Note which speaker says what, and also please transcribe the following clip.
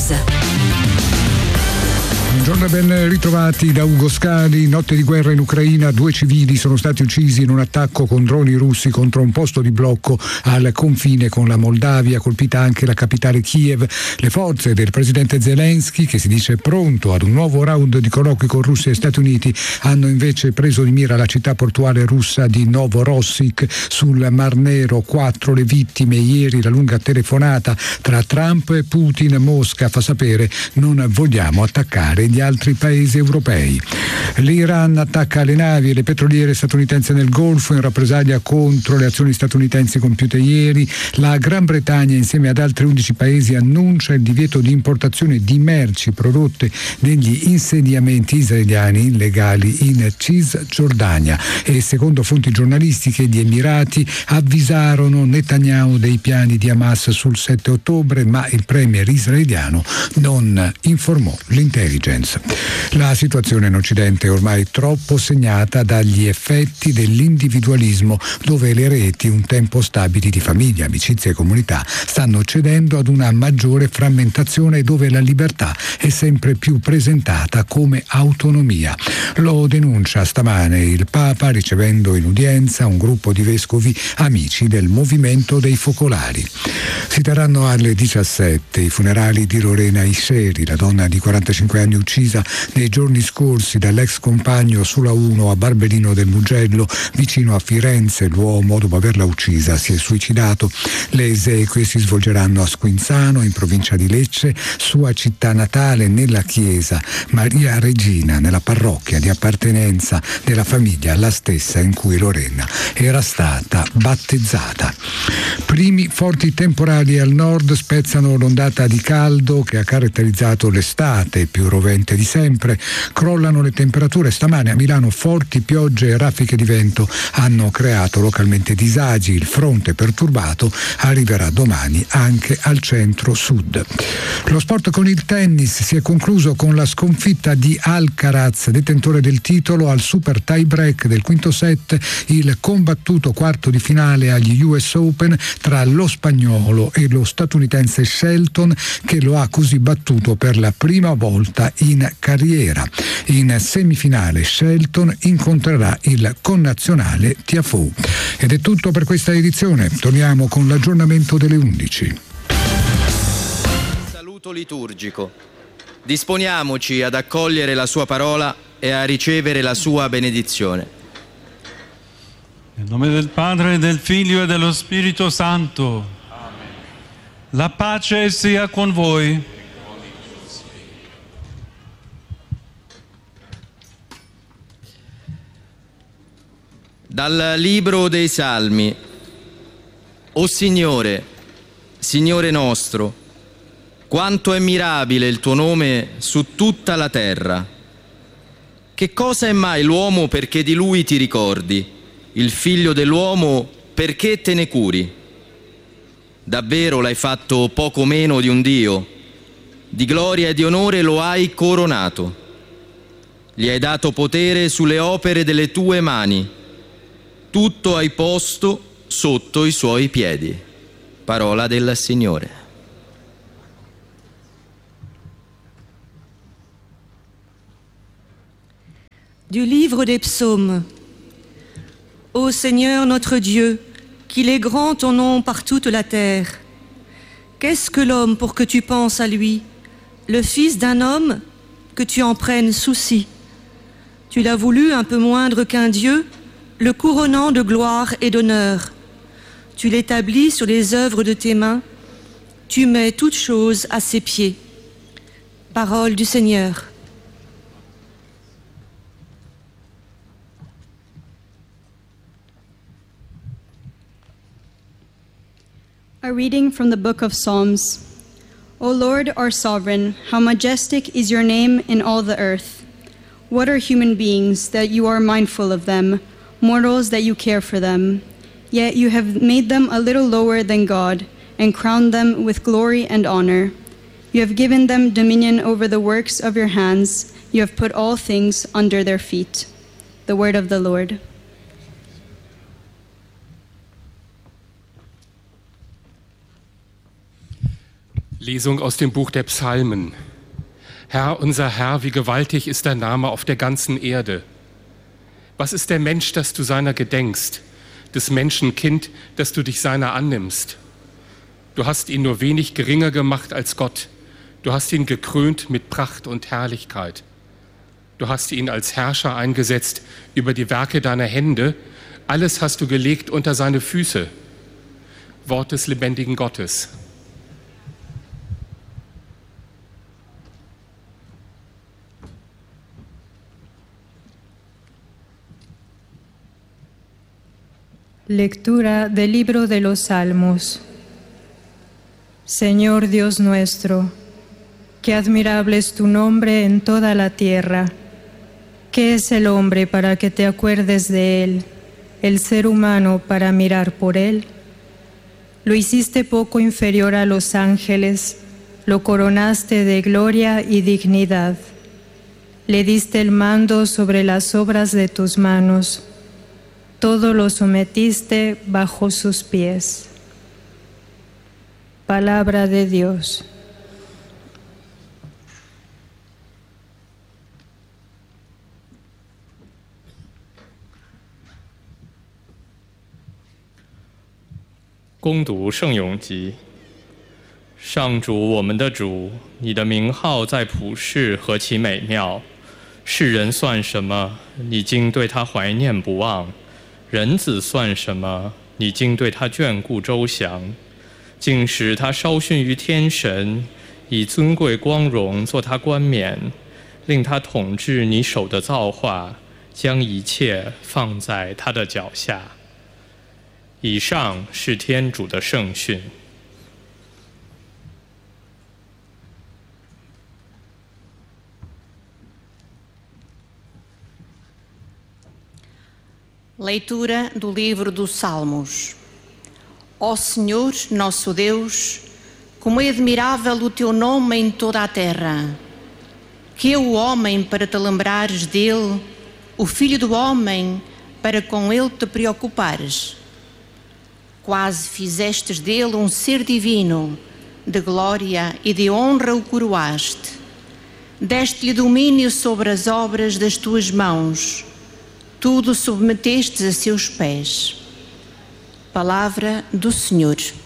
Speaker 1: News.
Speaker 2: Buongiorno e ben ritrovati da Ugo Scali. Notte di guerra in Ucraina, 2 civili sono stati uccisi in un attacco con droni russi contro un posto di blocco al confine con la Moldavia, colpita anche la capitale Kiev. Le forze del presidente Zelensky, che si dice pronto ad un nuovo round di colloqui con Russia e Stati Uniti, hanno invece preso di mira la città portuale russa di Novorossiysk sul Mar Nero. 4 le vittime ieri, la lunga telefonata tra Trump e Putin. Mosca fa sapere: non vogliamo attaccare gli altri paesi europei. L'Iran attacca le navi e le petroliere statunitensi nel Golfo in rappresaglia contro le azioni statunitensi compiute ieri. La Gran Bretagna, insieme ad altri 11 paesi, annuncia il divieto di importazione di merci prodotte negli insediamenti israeliani illegali in Cisgiordania. E secondo fonti giornalistiche, gli Emirati avvisarono Netanyahu dei piani di Hamas sul 7 ottobre, ma il premier israeliano non informò l'intelligence. La situazione in Occidente è ormai troppo segnata dagli effetti dell'individualismo, dove le reti, un tempo stabili di famiglia, amicizie e comunità, stanno cedendo ad una maggiore frammentazione, dove la libertà è sempre più presentata come autonomia. Lo denuncia stamane il Papa, ricevendo in udienza un gruppo di vescovi amici del movimento dei focolari. Si terranno alle 17 i funerali di Lorena Isceri, la donna di 45 anni uccisa nei giorni scorsi dall'ex compagno sulla 1 a Barberino del Mugello, vicino a Firenze. L'uomo, dopo averla uccisa, si è suicidato. Le esequie si svolgeranno a Squinzano, in provincia di Lecce, sua città natale, nella chiesa Maria Regina, nella parrocchia di appartenenza della famiglia, la stessa in cui Lorena era stata battezzata. Primi forti temporali al nord spezzano l'ondata di caldo che ha caratterizzato l'estate più rovente di sempre. Crollano le temperature. Stamane a Milano forti piogge e raffiche di vento hanno creato localmente disagi. Il fronte perturbato arriverà domani anche al centro-sud. Lo sport con il tennis si è concluso con la sconfitta di Alcaraz, detentore del titolo, al super tie break del quinto set, il combattuto quarto di finale agli US Open tra lo spagnolo e lo statunitense Shelton, che lo ha così battuto per la prima volta in carriera. In semifinale Shelton incontrerà il connazionale Tiafoe. Ed è tutto per questa edizione. Torniamo con l'aggiornamento delle 11.
Speaker 3: Saluto liturgico. Disponiamoci ad accogliere la sua parola e a ricevere la sua benedizione.
Speaker 4: Nel nome del Padre, del Figlio e dello Spirito Santo. Amen. La pace sia con voi.
Speaker 3: Dal Libro dei Salmi. O Signore, Signore nostro, quanto è mirabile il tuo nome su tutta la terra. Che cosa è mai l'uomo perché di lui ti ricordi, il figlio dell'uomo perché te ne curi? Davvero l'hai fatto poco meno di un Dio, di gloria e di onore lo hai coronato. Gli hai dato potere sulle opere delle tue mani, tutto hai posto sotto i suoi piedi. Parola del Signore.
Speaker 5: Du livre des psaumes. Ô Seigneur notre Dieu, qu'il est grand ton nom par toute la terre. Qu'est-ce que l'homme pour que tu penses à lui, le fils d'un homme que tu en prennes souci? Tu l'as voulu un peu moindre qu'un Dieu, le couronnant de gloire et d'honneur. Tu l'établis sur les œuvres de tes mains, tu mets toutes choses à ses pieds. Parole du Seigneur.
Speaker 6: A reading from the book of Psalms. O Lord, our sovereign, how majestic is your name in all the earth. What are human beings that you are mindful of them, mortals that you care for them? Yet you have made them a little lower than God and crowned them with glory and honor. You have given them dominion over the works of your hands. You have put all things under their feet. The word of the Lord.
Speaker 1: Lesung aus dem Buch der Psalmen. Herr, unser Herr, wie gewaltig ist dein Name auf der ganzen Erde. Was ist der Mensch, dass du seiner gedenkst, des Menschen Kind, dass du dich seiner annimmst? Du hast ihn nur wenig geringer gemacht als Gott. Du hast ihn gekrönt mit Pracht und Herrlichkeit. Du hast ihn als Herrscher eingesetzt über die Werke deiner Hände. Alles hast du gelegt unter seine Füße. Wort des lebendigen Gottes.
Speaker 7: Lectura del libro de los Salmos. Señor Dios nuestro, qué admirable es tu nombre en toda la tierra. ¿Qué es el hombre para que te acuerdes de él, el ser humano para mirar por él? Lo hiciste poco inferior a los ángeles, lo coronaste de gloria y dignidad. Le diste el mando sobre las obras de tus manos. Todo lo sometiste bajo sus pies. Palabra de Dios.
Speaker 8: 恭读圣咏集。上主，我们的主，你的名号在普世何其美妙！世人算什么？你竟对他怀念不忘；人子算什么？你竟对他眷顾周详，竟使他稍逊于天神，以尊贵光荣做他冠冕，令他统治你手的造化，将一切放在他的脚下。以上是天主的圣训。
Speaker 9: Leitura do livro dos Salmos. Ó Senhor, nosso Deus, como é admirável o teu nome em toda a terra. Que é o homem para te lembrares dele, o filho do homem para com ele te preocupares. Quase fizestes dele um ser divino, de glória e de honra o coroaste. Deste-lhe domínio sobre as obras das tuas mãos. Tudo submetestes a seus pés. Palavra do Senhor.